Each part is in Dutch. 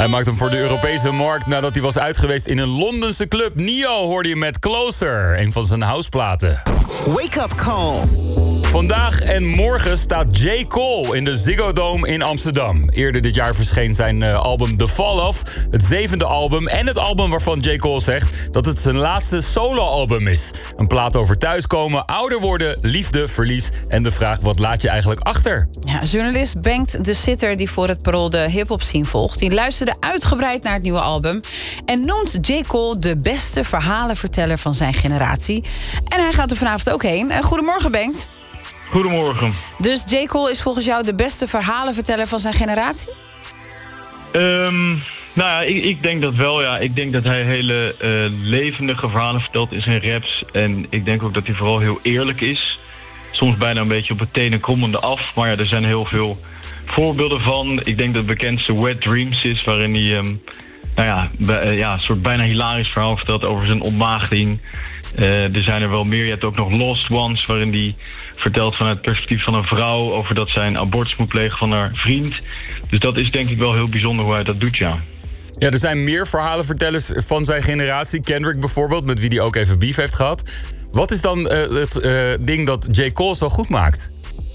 Hij maakt hem voor de Europese markt nadat hij was uitgeweest in een Londense club. Nio hoorde je met Closer, een van zijn houseplaten. Wake Up Call. Vandaag en morgen staat J. Cole in de Ziggo Dome in Amsterdam. Eerder dit jaar verscheen zijn album The Fall Off, het 7e album en het album waarvan J. Cole zegt dat het zijn laatste soloalbum is. Een plaat over thuiskomen, ouder worden, liefde, verlies en de vraag wat laat je eigenlijk achter? Ja, journalist Bengt de Sitter, die voor het Parool de hip-hop scene volgt, die luisterde uitgebreid naar het nieuwe album en noemt J. Cole de beste verhalenverteller van zijn generatie. En hij gaat er vanavond ook heen. Goedemorgen, Bengt. Goedemorgen. Dus J. Cole is volgens jou de beste verhalenverteller van zijn generatie? Nou ja, ik denk dat wel, ja. Ik denk dat hij hele levendige verhalen vertelt in zijn raps. En ik denk ook dat hij vooral heel eerlijk is. Soms bijna een beetje op het tenen krommende af. Maar ja, er zijn heel veel voorbeelden van. Ik denk dat het bekendste Wet Dreams is, waarin hij een soort bijna hilarisch verhaal vertelt over zijn ontmaagding. Er zijn er wel meer. Je hebt ook nog Lost Ones, waarin hij vertelt vanuit het perspectief van een vrouw over dat zij een abortus moet plegen van haar vriend. Dus dat is denk ik wel heel bijzonder hoe hij dat doet, ja. Ja, er zijn meer verhalenvertellers van zijn generatie. Kendrick bijvoorbeeld, met wie hij ook even beef heeft gehad. Wat is dan het ding dat J. Cole zo goed maakt?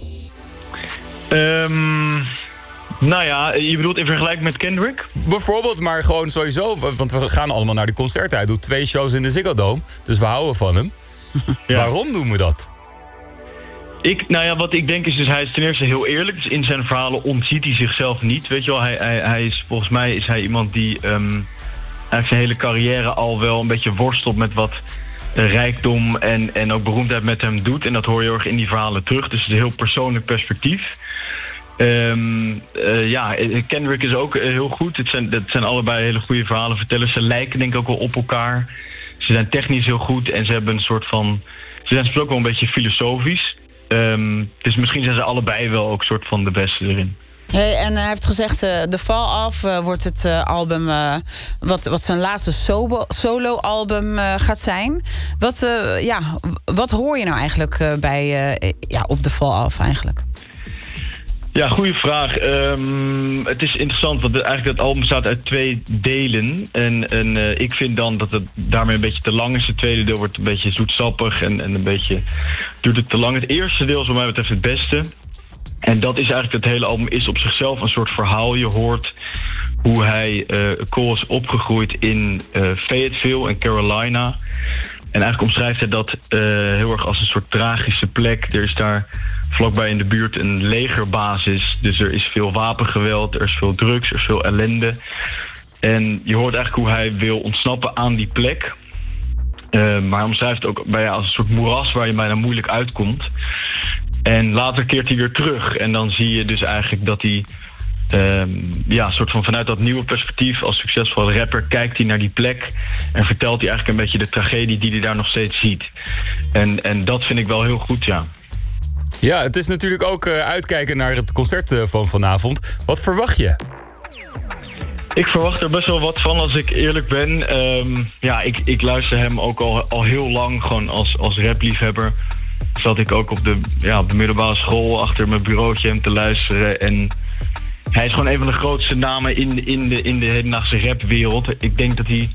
Nou ja, je bedoelt in vergelijking met Kendrick? Bijvoorbeeld, maar gewoon sowieso. Want we gaan allemaal naar de concerten. Hij doet 2 shows in de Ziggo Dome. Dus we houden van hem. Ja. Waarom doen we dat? Wat ik denk is, hij is ten eerste heel eerlijk. Dus in zijn verhalen ontziet hij zichzelf niet. Weet je wel, hij is, volgens mij is hij iemand die eigenlijk zijn hele carrière al wel een beetje worstelt met wat rijkdom en ook beroemdheid met hem doet. En dat hoor je heel erg in die verhalen terug. Dus het is een heel persoonlijk perspectief. Kendrick is ook heel goed. Het zijn allebei hele goede verhalenvertellers. Ze lijken denk ik ook wel op elkaar. Ze zijn technisch heel goed en ze hebben een soort van... Ze zijn ook wel een beetje filosofisch. Dus misschien zijn ze allebei wel ook soort van de beste erin. Hey, en hij heeft gezegd, The Fall Off wordt het album wat zijn laatste solo-album gaat zijn. Wat hoor je nou eigenlijk op The Fall Off eigenlijk? Ja, goede vraag. Het is interessant, want eigenlijk dat album bestaat uit 2 delen. En ik vind dan dat het daarmee een beetje te lang is. Het tweede deel wordt een beetje zoetsappig en een beetje duurt het te lang. Het eerste deel is wat mij betreft het beste. En dat is eigenlijk, het hele album is op zichzelf een soort verhaal. Je hoort hoe hij Cole is opgegroeid in Fayetteville in Carolina. En eigenlijk omschrijft hij dat heel erg als een soort tragische plek. Er is daar vlakbij in de buurt een legerbasis. Dus er is veel wapengeweld, er is veel drugs, er is veel ellende. En je hoort eigenlijk hoe hij wil ontsnappen aan die plek. Maar hij omschrijft het ook als een soort moeras waar je bijna moeilijk uitkomt. En later keert hij weer terug. En dan zie je dus eigenlijk dat hij... soort van vanuit dat nieuwe perspectief als succesvolle rapper kijkt hij naar die plek en vertelt hij eigenlijk een beetje de tragedie die hij daar nog steeds ziet. En dat vind ik wel heel goed, ja. Ja, het is natuurlijk ook uitkijken naar het concert van vanavond. Wat verwacht je? Ik verwacht er best wel wat van, als ik eerlijk ben. Ik luister hem ook al heel lang, gewoon als rapliefhebber. Zat ik ook op de middelbare school achter mijn bureautje hem te luisteren. En hij is gewoon een van de grootste namen in de hedendaagse rapwereld. Ik denk dat hij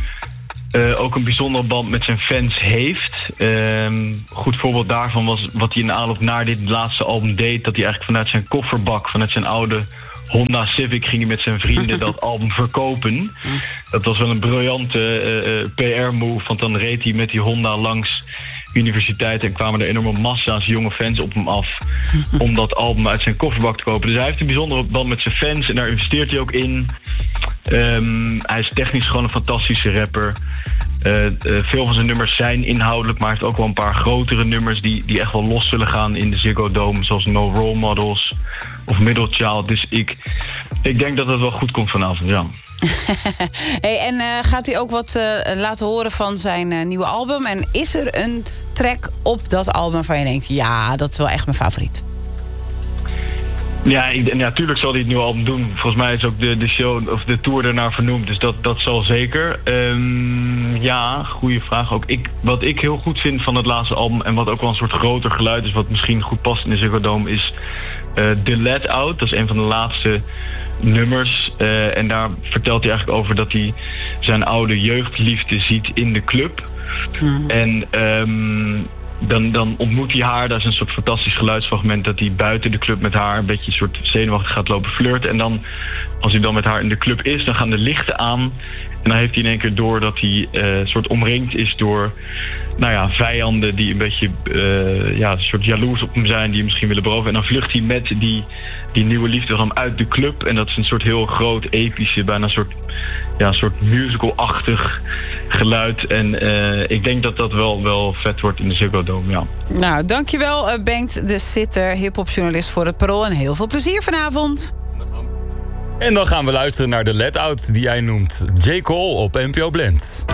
ook een bijzondere band met zijn fans heeft. Goed voorbeeld daarvan was wat hij in de aanloop naar dit laatste album deed. Dat hij eigenlijk vanuit zijn kofferbak, vanuit zijn oude Honda Civic, ging hij met zijn vrienden dat album verkopen. Dat was wel een briljante PR-move, want dan reed hij met die Honda langs universiteit en kwamen er enorme massa's jonge fans op hem af om dat album uit zijn kofferbak te kopen. Dus hij heeft een bijzondere band met zijn fans en daar investeert hij ook in. Hij is technisch gewoon een fantastische rapper. Veel van zijn nummers zijn inhoudelijk, maar hij heeft ook wel een paar grotere nummers die echt wel los zullen gaan in de Ziggo Dome, zoals No Role Models of Middle Child. Dus ik denk dat het wel goed komt vanavond, ja. Gaat hij ook wat laten horen van zijn nieuwe album? En is er een track op dat album waarvan je denkt, ja, dat is wel echt mijn favoriet? Ja, natuurlijk zal hij het nieuwe album doen. Volgens mij is ook de show of de tour ernaar vernoemd. Dus dat zal zeker. Goede vraag ook. Wat ik heel goed vind van het laatste album en wat ook wel een soort groter geluid is, wat misschien goed past in de Ziggo Dome, is The Let Out. Dat is een van de laatste nummers. En daar vertelt hij eigenlijk over dat hij zijn oude jeugdliefde ziet in de club. En dan ontmoet hij haar. Dat is een soort fantastisch geluidsfragment dat hij buiten de club met haar een beetje een soort zenuwachtig gaat lopen flirten. En dan, als hij dan met haar in de club is, dan gaan de lichten aan. En dan heeft hij in één keer door dat hij soort omringd is door vijanden die een beetje een soort jaloers op hem zijn, die hem misschien willen beroven. En dan vlucht hij met die nieuwe liefde van hem uit de club. En dat is een soort heel groot, epische, bijna een soort musical-achtig geluid. En ik denk dat dat wel vet wordt in de Ziggo Dome, ja. Nou, dankjewel Bengt de Sitter, hiphopjournalist voor het Parool. En heel veel plezier vanavond. En dan gaan we luisteren naar de let-out die jij noemt. J. Cole op NPO Blend.